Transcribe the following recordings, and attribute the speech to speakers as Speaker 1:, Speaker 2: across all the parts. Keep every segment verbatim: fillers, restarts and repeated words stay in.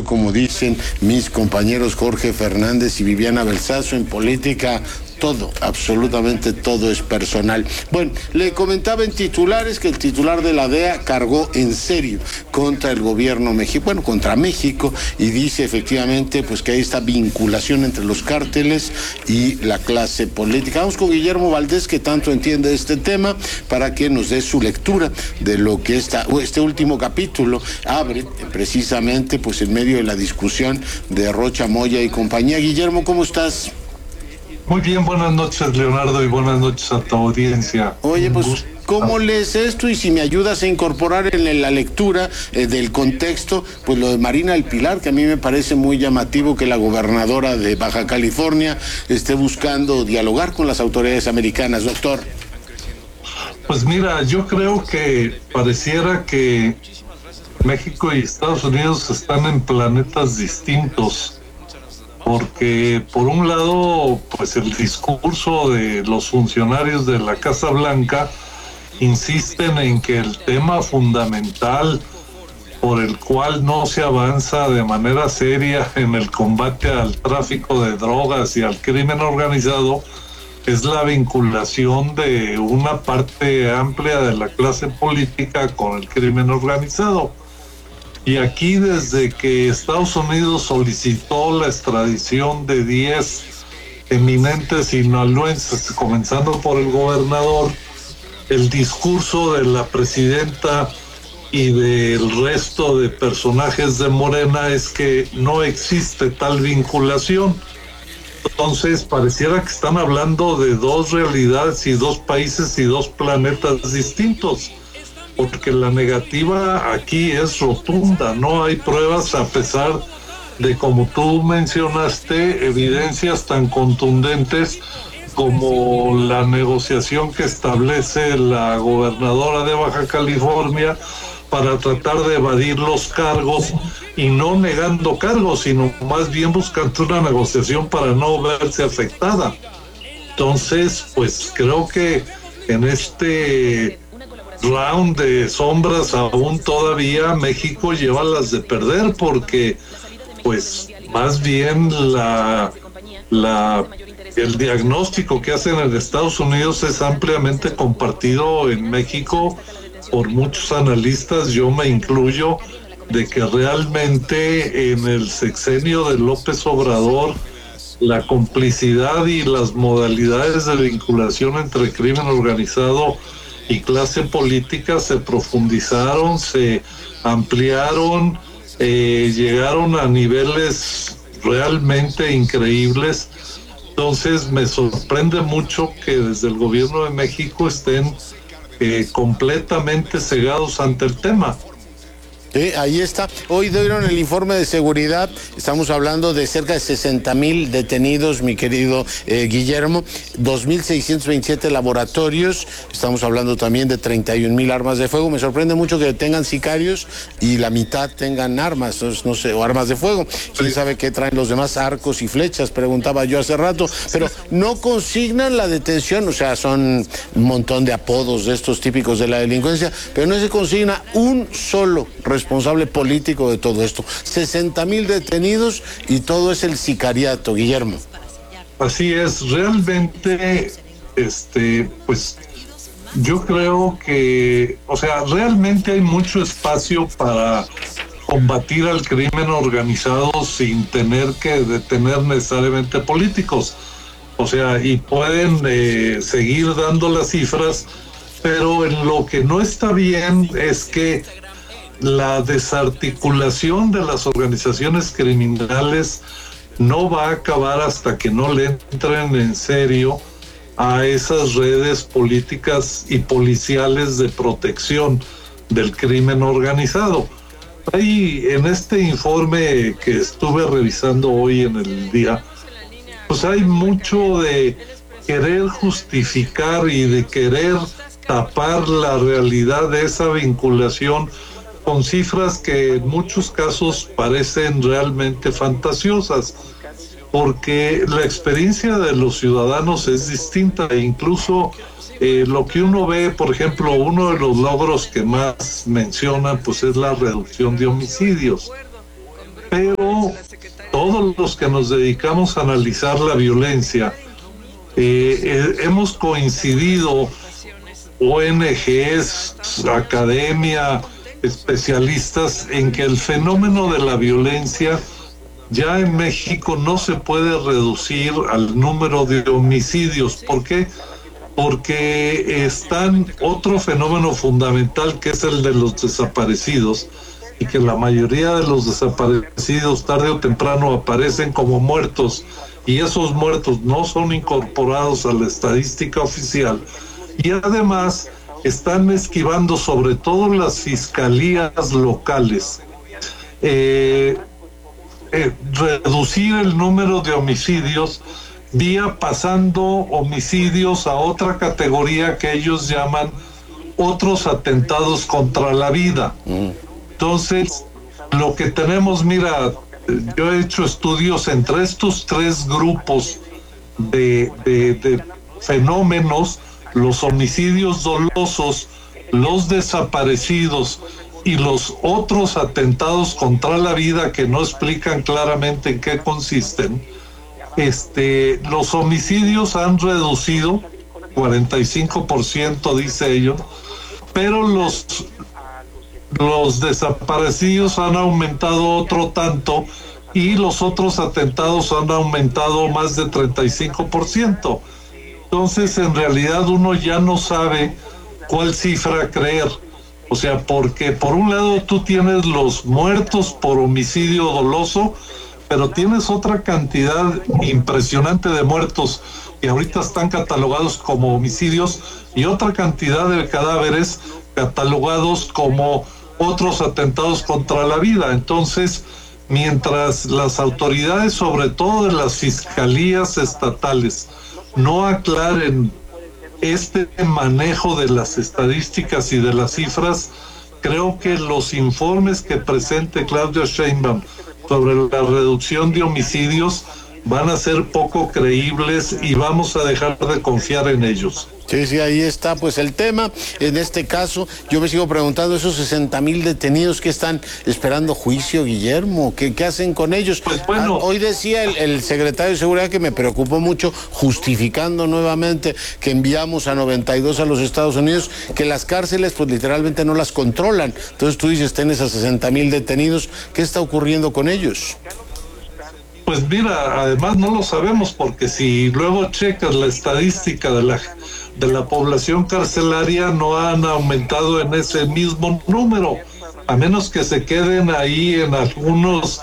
Speaker 1: como dicen mis compañeros Jorge Fernández y Viviana Belsazo, en política todo, absolutamente todo es personal. Bueno, le comentaba en titulares que el titular de la D E A cargó en serio contra el gobierno mexicano, bueno, contra México, y dice efectivamente pues que hay esta vinculación entre los cárteles y la clase política. Vamos con Guillermo Valdés, que tanto entiende de este tema, para que nos dé su lectura de lo que esta, este último capítulo abre precisamente pues en medio de la discusión de Rocha Moya y compañía. Guillermo, ¿cómo estás?
Speaker 2: Muy bien, buenas noches, Leonardo, y buenas noches a tu audiencia.
Speaker 1: Oye, pues, ¿cómo lees esto? Y si me ayudas a incorporar en la lectura eh, del contexto, pues lo de Marina del Pilar, que a mí me parece muy llamativo que la gobernadora de Baja California esté buscando dialogar con las autoridades americanas, doctor.
Speaker 2: Pues mira, yo creo que pareciera que México y Estados Unidos están en planetas distintos. Porque por un lado, pues el discurso de los funcionarios de la Casa Blanca insisten en que el tema fundamental por el cual no se avanza de manera seria en el combate al tráfico de drogas y al crimen organizado es la vinculación de una parte amplia de la clase política con el crimen organizado. Y aquí, desde que Estados Unidos solicitó la extradición de diez eminentes sinaloenses, comenzando por el gobernador, el discurso de la presidenta y del resto de personajes de Morena es que no existe tal vinculación. Entonces, pareciera que están hablando de dos realidades y dos países y dos planetas distintos. Porque la negativa aquí es rotunda, no hay pruebas a pesar de, como tú mencionaste, evidencias tan contundentes como la negociación que establece la gobernadora de Baja California para tratar de evadir los cargos, y no negando cargos, sino más bien buscando una negociación para no verse afectada. Entonces, pues creo que en este round de sombras aún todavía México lleva las de perder, porque pues más bien la, la el diagnóstico que hacen en Estados Unidos es ampliamente compartido en México por muchos analistas, yo me incluyo, de que realmente en el sexenio de López Obrador la complicidad y las modalidades de vinculación entre crimen organizado y clase política se profundizaron, se ampliaron, eh, llegaron a niveles realmente increíbles. Entonces me sorprende mucho que desde el gobierno de México estén eh, completamente cegados ante el tema.
Speaker 1: Sí, ahí está. Hoy dieron el informe de seguridad. Estamos hablando de cerca de sesenta mil detenidos, mi querido eh, Guillermo. dos mil seiscientos veintisiete laboratorios. Estamos hablando también de treinta y un mil armas de fuego. Me sorprende mucho que tengan sicarios y la mitad tengan armas, no sé, o armas de fuego. ¿Quién sabe qué traen los demás? Arcos y flechas, preguntaba yo hace rato. Pero no consignan la detención. O sea, son un montón de apodos de estos típicos de la delincuencia, pero no se consigna un solo responsable responsable político de todo esto. sesenta mil detenidos y todo es el sicariato, Guillermo.
Speaker 2: Así es, realmente, este, pues, yo creo que, o sea, realmente hay mucho espacio para combatir al crimen organizado sin tener que detener necesariamente políticos. O sea, y pueden eh, seguir dando las cifras, pero en lo que no está bien es que la desarticulación de las organizaciones criminales no va a acabar hasta que no le entren en serio a esas redes políticas y policiales de protección del crimen organizado. Hay en este informe que estuve revisando hoy en el día, pues hay mucho de querer justificar y de querer tapar la realidad de esa vinculación con cifras que en muchos casos parecen realmente fantasiosas, porque la experiencia de los ciudadanos es distinta e incluso eh, lo que uno ve, por ejemplo, uno de los logros que más menciona pues es la reducción de homicidios. pero todos los que nos dedicamos a analizar la violencia, eh, eh, hemos coincidido, O N Ges, academia, especialistas, en que el fenómeno de la violencia ya en México no se puede reducir al número de homicidios. ¿Por qué? Porque están otro fenómeno fundamental, que es el de los desaparecidos, y que la mayoría de los desaparecidos tarde o temprano aparecen como muertos, y esos muertos no son incorporados a la estadística oficial, y además están esquivando, sobre todo las fiscalías locales, eh, eh, reducir el número de homicidios vía pasando homicidios a otra categoría que ellos llaman otros atentados contra la vida. Mm. Entonces, lo que tenemos, mira, yo he hecho estudios entre estos tres grupos de, de, de fenómenos, los homicidios dolosos, los desaparecidos y los otros atentados contra la vida que no explican claramente en qué consisten. Este, los homicidios han reducido cuarenta y cinco por ciento, dice ellos, pero los, los desaparecidos han aumentado otro tanto y los otros atentados han aumentado más de treinta y cinco por ciento. Entonces, en realidad uno ya no sabe cuál cifra creer. O sea, porque por un lado tú tienes los muertos por homicidio doloso, pero tienes otra cantidad impresionante de muertos que ahorita están catalogados como homicidios y otra cantidad de cadáveres catalogados como otros atentados contra la vida. Entonces, mientras las autoridades, sobre todo de las fiscalías estatales, no aclaren este manejo de las estadísticas y de las cifras, creo que los informes que presente Claudia Sheinbaum sobre la reducción de homicidios van a ser poco creíbles y vamos a dejar de confiar en ellos.
Speaker 1: Sí, sí, ahí está pues el tema. En este caso, yo me sigo preguntando, esos sesenta mil detenidos que están esperando juicio, Guillermo, ¿qué, qué hacen con ellos?
Speaker 2: Pues bueno.
Speaker 1: Ah, hoy decía el, el secretario de Seguridad, que me preocupó mucho, justificando nuevamente que enviamos a noventa y dos a los Estados Unidos, que las cárceles pues literalmente no las controlan. Entonces tú dices, tienes a sesenta mil detenidos, ¿qué está ocurriendo con ellos?
Speaker 2: Pues mira, además no lo sabemos, porque si luego checas la estadística de la de la población carcelaria, no han aumentado en ese mismo número, a menos que se queden ahí en algunos,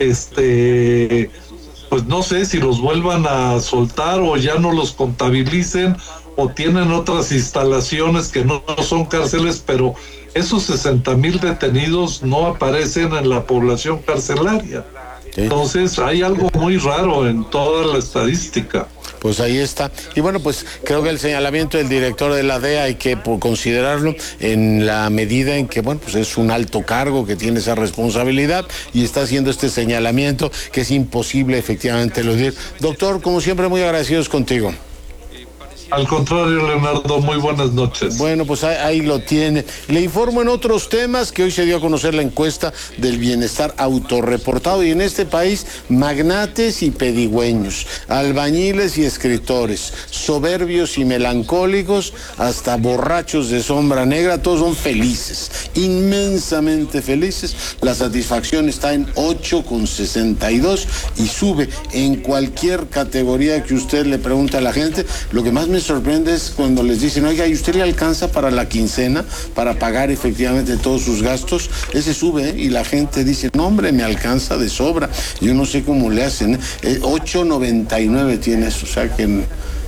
Speaker 2: este, pues no sé si los vuelvan a soltar o ya no los contabilicen o tienen otras instalaciones que no son cárceles, pero esos sesenta mil detenidos no aparecen en la población carcelaria. Sí. Entonces hay algo muy raro en toda la estadística.
Speaker 1: Pues ahí está. Y bueno, pues creo que el señalamiento del director de la D E A hay que considerarlo en la medida en que, bueno, pues es un alto cargo que tiene esa responsabilidad y está haciendo este señalamiento que es imposible efectivamente eludir. Doctor, como siempre, muy agradecidos contigo.
Speaker 2: Al contrario, Leonardo, muy buenas noches.
Speaker 1: Bueno, pues ahí, ahí lo tiene. Le informo en otros temas que hoy se dio a conocer la encuesta del bienestar autorreportado, y en este país magnates y pedigüeños, albañiles y escritores, soberbios y melancólicos, hasta borrachos de sombra negra, todos son felices, inmensamente felices. La satisfacción está en ocho coma sesenta y dos y sube en cualquier categoría que usted le pregunte a la gente. Lo que más me sorprende es cuando les dicen, oiga, ¿y usted le alcanza para la quincena, para pagar efectivamente todos sus gastos? Ese sube, ¿eh? Y la gente dice, no, hombre, me alcanza de sobra. Yo no sé cómo le hacen, ¿eh? Eh, ocho noventa y nueve tiene eso, o sea que...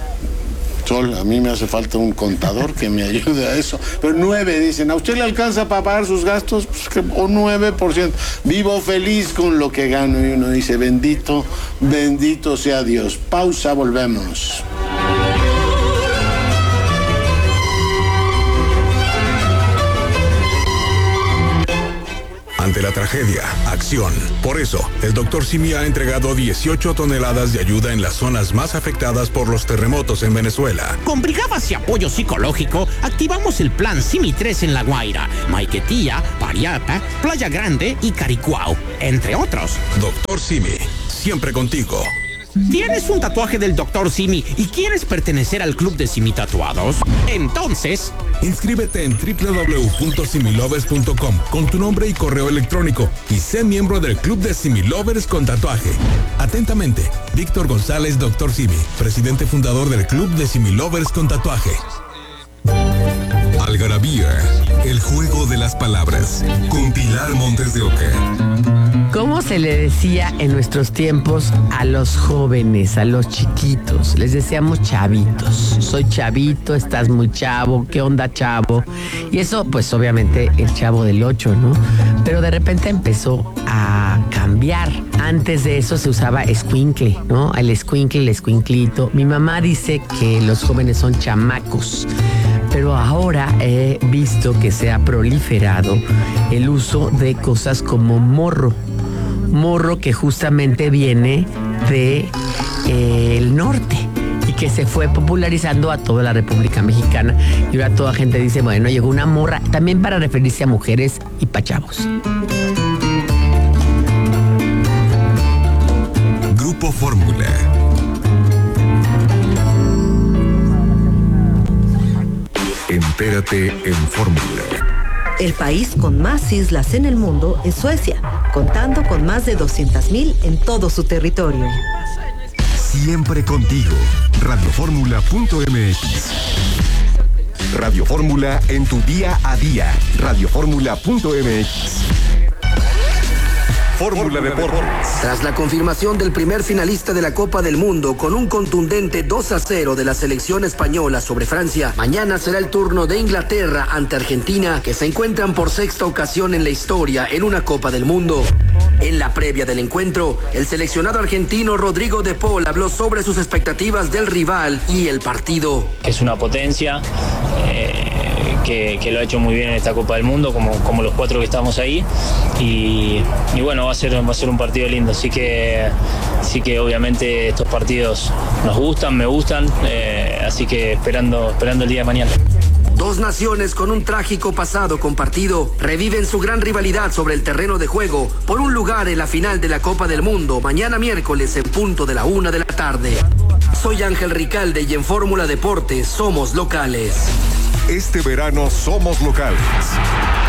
Speaker 1: Sol, a mí me hace falta un contador que me ayude a eso. Pero nueve, dicen, ¿a usted le alcanza para pagar sus gastos? Pues que, o nueve por ciento. Vivo feliz con lo que gano. Y uno dice, bendito, bendito sea Dios. Pausa, volvemos.
Speaker 3: ante la tragedia, acción. Por eso, el doctor Simi ha entregado dieciocho toneladas de ayuda en las zonas más afectadas por los terremotos en Venezuela.
Speaker 4: Con brigadas y apoyo psicológico, activamos el plan Simi tres en La Guaira, Maiquetía, Pariapa, Playa Grande y Caricuao, entre otros.
Speaker 3: Doctor Simi, siempre contigo.
Speaker 4: ¿Tienes un tatuaje del doctor Simi y quieres pertenecer al club de Simi Tatuados? Entonces,
Speaker 3: inscríbete en doble u doble u doble u punto similovers punto com con tu nombre y correo electrónico y sé miembro del club de Similovers con tatuaje. Atentamente, Víctor González, doctor Simi, presidente fundador del club de Similovers con tatuaje. Algarabía, el juego de las palabras, con Pilar Montes de Oca.
Speaker 5: ¿Cómo se le decía en nuestros tiempos a los jóvenes, a los chiquitos? Les decíamos chavitos. Soy chavito, estás muy chavo, ¿qué onda, chavo? Y eso, pues obviamente el chavo del ocho, ¿no? Pero de repente empezó a cambiar. Antes de eso se usaba escuincle, ¿no? El escuincle, el escuinclito. Mi mamá dice que los jóvenes son chamacos. Pero ahora he visto que se ha proliferado el uso de cosas como morro. Morro que justamente viene de eh, el norte y que se fue popularizando a toda la República Mexicana. Y ahora toda gente dice, bueno, llegó una morra, también para referirse a mujeres y pachavos.
Speaker 3: Grupo Fórmula. Entérate en Fórmula.
Speaker 6: El país con más islas en el mundo es Suecia, contando con más de doscientas mil en todo su territorio.
Speaker 3: Siempre contigo. radio fórmula punto m x. Radio Fórmula en tu día a día. radio fórmula punto m x. Fórmula Deportes.
Speaker 7: Tras la confirmación del primer finalista de la Copa del Mundo con un contundente dos a cero de la selección española sobre Francia, mañana será el turno de Inglaterra ante Argentina, que se encuentran por sexta ocasión en la historia en una Copa del Mundo. En la previa del encuentro, el seleccionado argentino Rodrigo de Paul habló sobre sus expectativas del rival y el partido.
Speaker 8: Es una potencia eh, que, que lo ha hecho muy bien en esta Copa del Mundo, como, como los cuatro que estamos ahí, y, y bueno, va a ser, va a ser un partido lindo, así que, así que obviamente estos partidos nos gustan, me gustan, eh, así que esperando, esperando el día de mañana.
Speaker 7: Dos naciones con un trágico pasado compartido reviven su gran rivalidad sobre el terreno de juego por un lugar en la final de la Copa del Mundo, mañana miércoles en punto de la una de la tarde. Soy Ángel Ricalde y en Fórmula Deportes somos locales.
Speaker 3: Este verano somos locales.